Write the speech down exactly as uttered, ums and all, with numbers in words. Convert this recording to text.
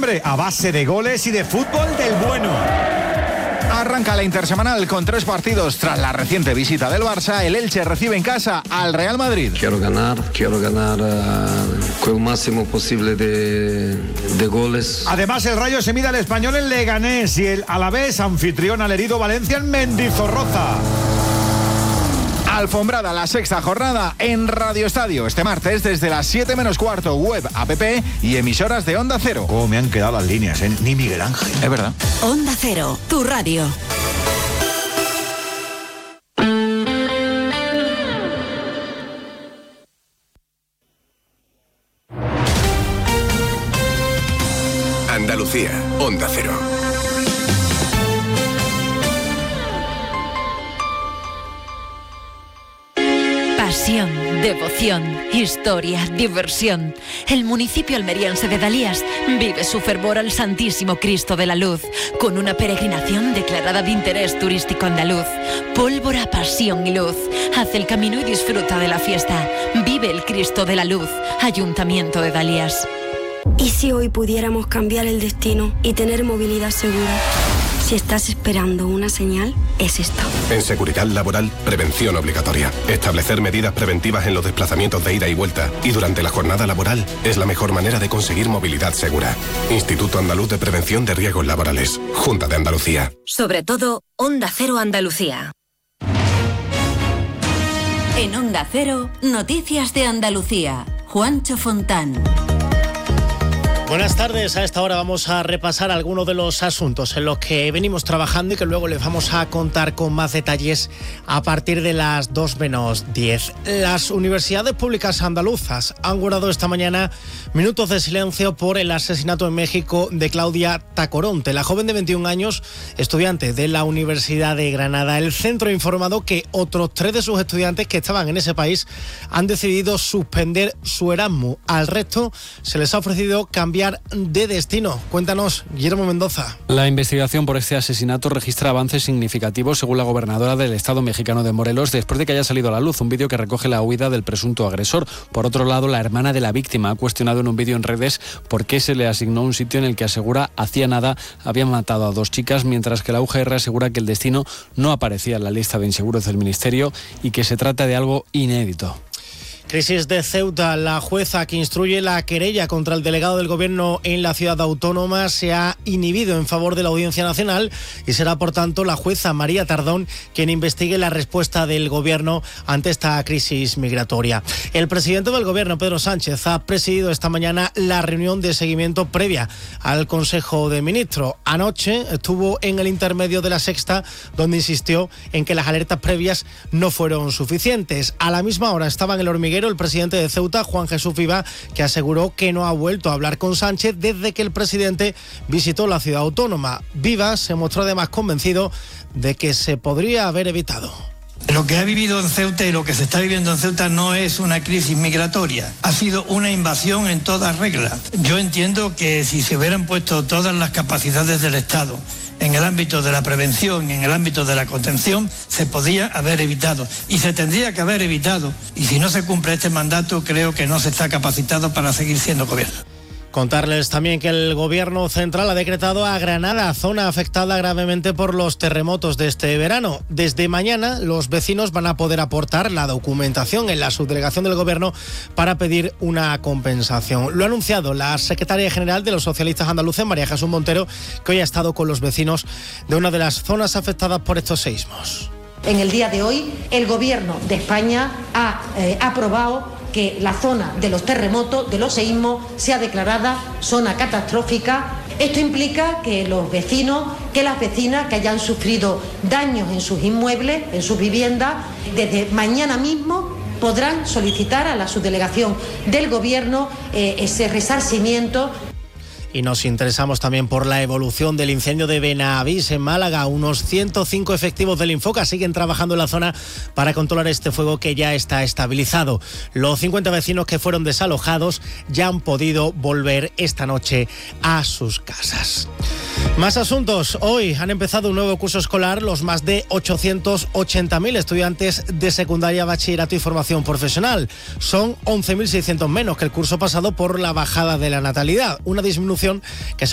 hombre, a base de goles y de fútbol del bueno. Arranca la intersemanal con tres partidos. Tras la reciente visita del Barça, el Elche recibe en casa al Real Madrid. Quiero ganar, quiero ganar uh, con el máximo posible de, de goles. Además, el Rayo se mide al Español en Leganés y el Alavés, anfitrión al herido Valencia en Mendizorroza. Alfombrada la sexta jornada en Radio Estadio este martes desde las siete menos cuarto, web, app y emisoras de Onda Cero. Cómo me han quedado las líneas, ¿eh? Ni Miguel Ángel. Es verdad. Onda Cero, tu radio. Andalucía, Onda Cero. Pasión, devoción, historia, diversión. El municipio almeriense de Dalías vive su fervor al Santísimo Cristo de la Luz, con una peregrinación declarada de interés turístico andaluz. Pólvora, pasión y luz. Haz el camino y disfruta de la fiesta. Vive el Cristo de la Luz, Ayuntamiento de Dalías. ¿Y si hoy pudiéramos cambiar el destino y tener movilidad segura? Si estás esperando una señal, es esta. En seguridad laboral, prevención obligatoria. Establecer medidas preventivas en los desplazamientos de ida y vuelta y durante la jornada laboral es la mejor manera de conseguir movilidad segura. Instituto Andaluz de Prevención de Riesgos Laborales. Junta de Andalucía. Sobre todo, Onda Cero Andalucía. En Onda Cero, Noticias de Andalucía. Juancho Fontán. Buenas tardes, a esta hora vamos a repasar algunos de los asuntos en los que venimos trabajando y que luego les vamos a contar con más detalles a partir de las dos menos diez. Las universidades públicas andaluzas han guardado esta mañana minutos de silencio por el asesinato en México de Claudia Tacoronte, la joven de veintiún años, estudiante de la Universidad de Granada. El centro ha informado que otros tres de sus estudiantes que estaban en ese país han decidido suspender su Erasmus. Al resto se les ha ofrecido cambiar de destino. Cuéntanos, Guillermo Mendoza. La investigación por este asesinato registra avances significativos, según la gobernadora del Estado mexicano de Morelos, después de que haya salido a la luz un vídeo que recoge la huida del presunto agresor. Por otro lado, la hermana de la víctima ha cuestionado en un vídeo en redes por qué se le asignó un sitio en el que asegura hacía nada habían matado a dos chicas, mientras que la U G R asegura que el destino no aparecía en la lista de inseguros del Ministerio y que se trata de algo inédito. Crisis de Ceuta. La jueza que instruye la querella contra el delegado del gobierno en la ciudad autónoma se ha inhibido en favor de la Audiencia Nacional y será, por tanto, la jueza María Tardón quien investigue la respuesta del gobierno ante esta crisis migratoria. El presidente del gobierno, Pedro Sánchez, ha presidido esta mañana la reunión de seguimiento previa al Consejo de Ministros. Anoche estuvo en el intermedio de la Sexta, donde insistió en que las alertas previas no fueron suficientes. A la misma hora estaba en el hormiguero el presidente de Ceuta, Juan Jesús Viva, que aseguró que no ha vuelto a hablar con Sánchez desde que el presidente visitó la ciudad autónoma. Viva se mostró además convencido de que se podría haber evitado. Lo que ha vivido en Ceuta y lo que se está viviendo en Ceuta no es una crisis migratoria, ha sido una invasión en toda regla. Yo entiendo que si se hubieran puesto todas las capacidades del Estado en el ámbito de la prevención y en el ámbito de la contención, se podía haber evitado y se tendría que haber evitado. Y si no se cumple este mandato, creo que no se está capacitado para seguir siendo gobierno. Contarles también que el Gobierno Central ha decretado a Granada zona afectada gravemente por los terremotos de este verano. Desde mañana los vecinos van a poder aportar la documentación en la subdelegación del Gobierno para pedir una compensación. Lo ha anunciado la secretaria general de los socialistas andaluces, María Jesús Montero, que hoy ha estado con los vecinos de una de las zonas afectadas por estos seísmos. En el día de hoy, el Gobierno de España ha eh, aprobado que la zona de los terremotos, de los seísmos, sea declarada zona catastrófica. Esto implica que los vecinos, que las vecinas que hayan sufrido daños en sus inmuebles, en sus viviendas, desde mañana mismo podrán solicitar a la subdelegación del Gobierno eh, ese resarcimiento. Y nos interesamos también por la evolución del incendio de Benavís en Málaga. Unos ciento cinco efectivos del Infoca siguen trabajando en la zona para controlar este fuego que ya está estabilizado. Los cincuenta vecinos que fueron desalojados ya han podido volver esta noche a sus casas. Más asuntos. Hoy han empezado un nuevo curso escolar los más de ochocientos ochenta mil estudiantes de secundaria, bachillerato y formación profesional. Son once mil seiscientos menos que el curso pasado por la bajada de la natalidad. Una disminución que